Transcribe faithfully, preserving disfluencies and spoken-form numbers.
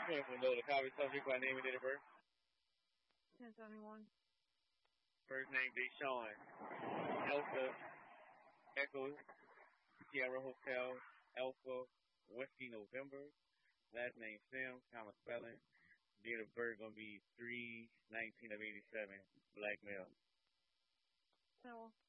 twenty-four know the copy subject by name and date of birth. ten seventy-one. First name Deshaun. Elsa Echo Sierra Hotel Alpha Whiskey November. Last name Sim, comma spelling. Date of birth gonna be three nineteen of eighty seven. Black male. No.